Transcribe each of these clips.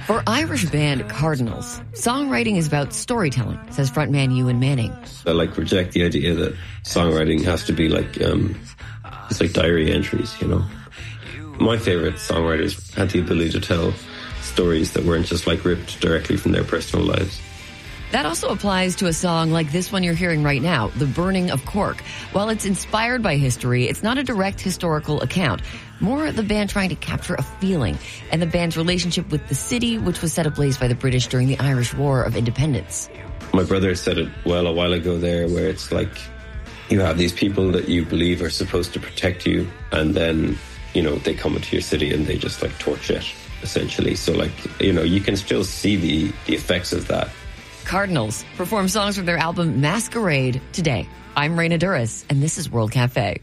For Irish band Cardinals, songwriting is about storytelling, says frontman Ewan Manning. I reject the idea that songwriting has to be it's like diary entries, you know. My favourite songwriters had the ability to tell stories that weren't just ripped directly from their personal lives. That also applies to a song like this one you're hearing right now, The Burning of Cork. While it's inspired by history, it's not a direct historical account. More the band trying to capture a feeling and the band's relationship with the city, which was set ablaze by the British during the Irish War of Independence. My brother said it well a while ago there, where it's you have these people that you believe are supposed to protect you, and then, they come into your city and they just torch it, essentially. So you can still see the effects of that. Cardinals perform songs from their album Masquerade today. I'm Raina Duras, and this is World Cafe.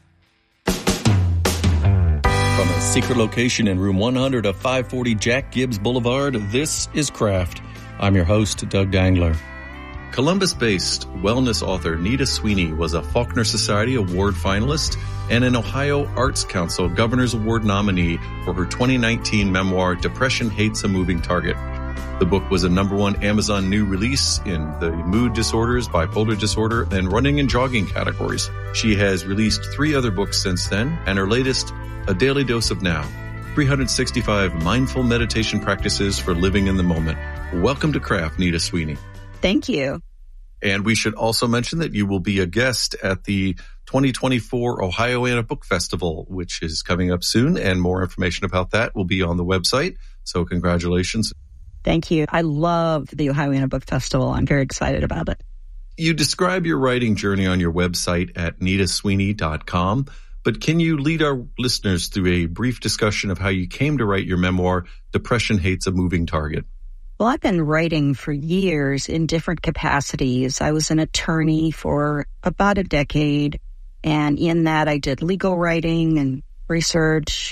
From a secret location in room 100 of 540 Jack Gibbs Boulevard, this is Craft. I'm your host, Doug Dangler. Columbus-based wellness author Nita Sweeney was a Faulkner Society Award finalist and an Ohio Arts Council Governor's Award nominee for her 2019 memoir, Depression Hates a Moving Target. The book was a #1 Amazon new release in the mood disorders, bipolar disorder, and running and jogging categories. She has released 3 other books since then, and her latest, A Daily Dose of Now, 365 mindful meditation practices for living in the moment. Welcome to Craft, Nita Sweeney. Thank you. And we should also mention that you will be a guest at the 2024 Ohioana Book Festival, which is coming up soon, and more information about that will be on the website. So congratulations. Thank you. I love the Ohioana Book Festival. I'm very excited about it. You describe your writing journey on your website at nitasweeney.com, but can you lead our listeners through a brief discussion of how you came to write your memoir, Depression Hates a Moving Target? Well, I've been writing for years in different capacities. I was an attorney for about a decade, and in that I did legal writing and research